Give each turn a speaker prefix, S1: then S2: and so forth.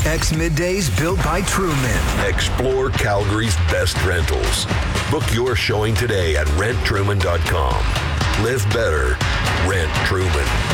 S1: X Middays built by Truman.
S2: Explore Calgary's best rentals. Book your showing today at renttruman.com. Live better. Rent Truman.